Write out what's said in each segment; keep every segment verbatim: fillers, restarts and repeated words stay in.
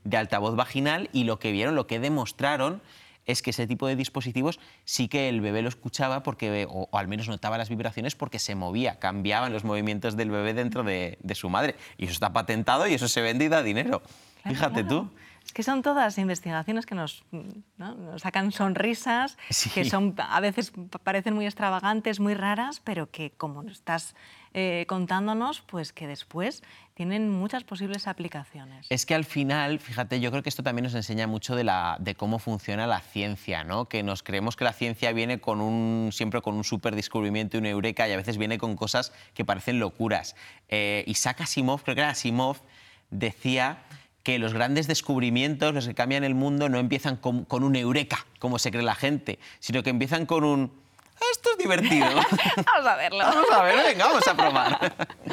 de altavoz vaginal y lo que vieron, lo que demostraron es que ese tipo de dispositivos sí que el bebé lo escuchaba porque, o, o al menos notaba las vibraciones porque se movía, cambiaban los movimientos del bebé dentro de, de su madre. Y eso está patentado y eso se vende y da dinero. Claro, Fíjate claro. tú. Es que son todas investigaciones que nos, ¿no? nos sacan sonrisas, Sí. que son, a veces parecen muy extravagantes, muy raras, pero que, como estás eh, contándonos, pues que después tienen muchas posibles aplicaciones. Es que al final, fíjate, yo creo que esto también nos enseña mucho de, la, de cómo funciona la ciencia, ¿no? Que nos creemos que la ciencia viene con un, siempre con un superdescubrimiento y una eureka, y a veces viene con cosas que parecen locuras. Eh, Isaac Asimov, creo que era Asimov, decía que los grandes descubrimientos, los que cambian el mundo, no empiezan con, con un eureka, como se cree la gente, sino que empiezan con un esto es divertido. Vamos a verlo. Vamos a ver, venga, vamos a probar.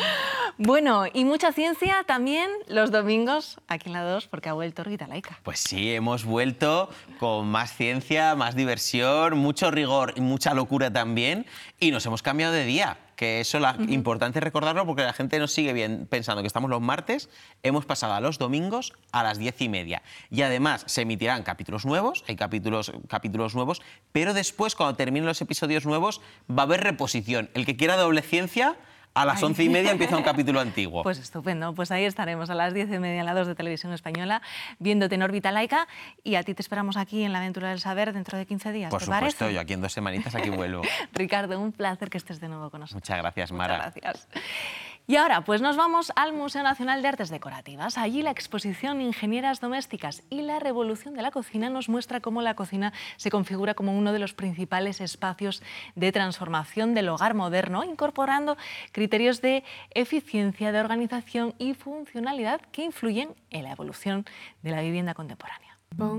Bueno, y mucha ciencia también los domingos aquí en la dos, porque ha vuelto Orbita Laica. Pues sí, hemos vuelto con más ciencia, más diversión, mucho rigor y mucha locura también, y nos hemos cambiado de día. Que eso es uh-huh. importante recordarlo porque la gente nos sigue bien pensando que estamos los martes, hemos pasado a los domingos a las diez y media. Y además se emitirán capítulos nuevos, hay capítulos, capítulos nuevos, pero después, cuando terminen los episodios nuevos, va a haber reposición. El que quiera doble ciencia, a las once y media empieza un capítulo antiguo. Pues estupendo, pues ahí estaremos a las diez y media en la dos de Televisión Española, viéndote en Orbita Laica, y a ti te esperamos aquí en La Aventura del Saber dentro de quince días. Por ¿te supuesto, parece? Yo aquí en dos semanitas aquí vuelvo. Ricardo, un placer que estés de nuevo con nosotros. Muchas gracias, Mara. Muchas gracias. Y ahora, pues nos vamos al Museo Nacional de Artes Decorativas. Allí la exposición Ingenieras Domésticas y la Revolución de la Cocina nos muestra cómo la cocina se configura como uno de los principales espacios de transformación del hogar moderno, incorporando criterios de eficiencia, de organización y funcionalidad que influyen en la evolución de la vivienda contemporánea.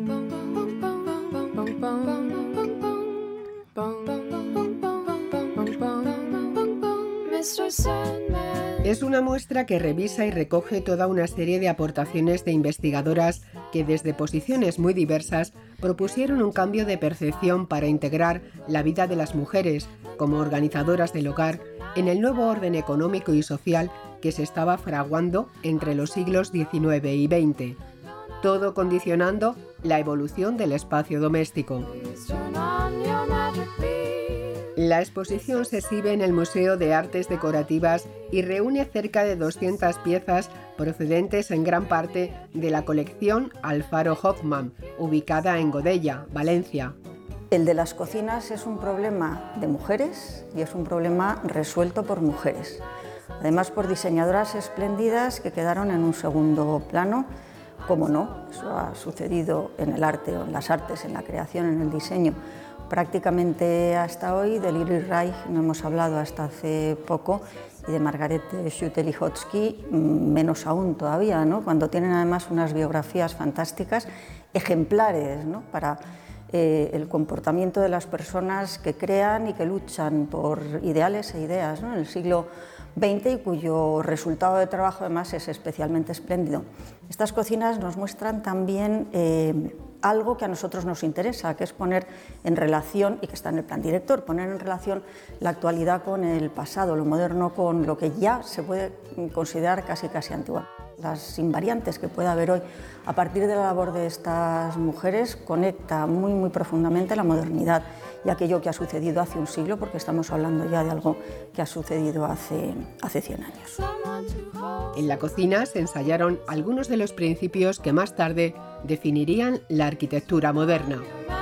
Es una muestra que revisa y recoge toda una serie de aportaciones de investigadoras que desde posiciones muy diversas propusieron un cambio de percepción para integrar la vida de las mujeres como organizadoras del hogar en el nuevo orden económico y social que se estaba fraguando entre los siglos diecinueve y veinte, todo condicionando la evolución del espacio doméstico. La exposición se exhibe en el Museo de Artes Decorativas y reúne cerca de doscientas piezas procedentes en gran parte de la colección Alfaro Hoffman, ubicada en Godella, Valencia. El de las cocinas es un problema de mujeres y es un problema resuelto por mujeres. Además, por diseñadoras espléndidas que quedaron en un segundo plano. Cómo no, eso ha sucedido en el arte o en las artes, en la creación, en el diseño. Prácticamente hasta hoy de Lili Reich no hemos hablado hasta hace poco, y de Margarete Schulte-Lihotzky menos aún todavía, ¿no? Cuando tienen además unas biografías fantásticas, ejemplares, ¿no? Para eh, el comportamiento de las personas que crean y que luchan por ideales e ideas, ¿no? En el siglo veinte, y cuyo resultado de trabajo además es especialmente espléndido. Estas cocinas nos muestran también eh, algo que a nosotros nos interesa, que es poner en relación, y que está en el plan director, poner en relación la actualidad con el pasado, lo moderno con lo que ya se puede considerar casi casi antiguo. Las invariantes que pueda haber hoy a partir de la labor de estas mujeres conecta muy muy profundamente la modernidad y aquello que ha sucedido hace un siglo, porque estamos hablando ya de algo que ha sucedido hace, hace cien años. En la cocina se ensayaron algunos de los principios que más tarde definirían la arquitectura moderna.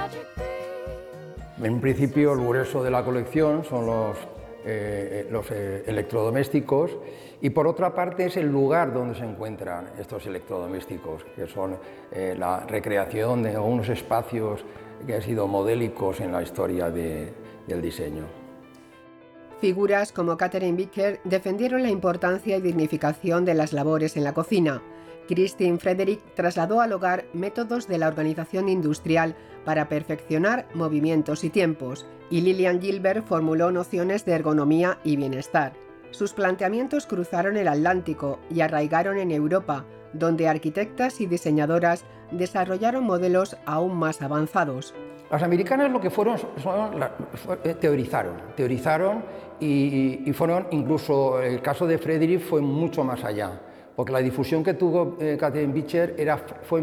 En principio, el grueso de la colección son los, eh, los eh, electrodomésticos, y por otra parte es el lugar donde se encuentran estos electrodomésticos, que son eh, la recreación de unos espacios que han sido modélicos en la historia de, del diseño. Figuras como Catherine Bicker defendieron la importancia y dignificación de las labores en la cocina. Christine Frederick trasladó al hogar métodos de la organización industrial para perfeccionar movimientos y tiempos, y Lillian Gilbert formuló nociones de ergonomía y bienestar. Sus planteamientos cruzaron el Atlántico y arraigaron en Europa, donde arquitectas y diseñadoras desarrollaron modelos aún más avanzados. Las americanas lo que fueron, son, fue, teorizaron, teorizaron y, y fueron, incluso el caso de Frederick fue mucho más allá, porque la difusión que tuvo eh, Catherine Bicker era, fue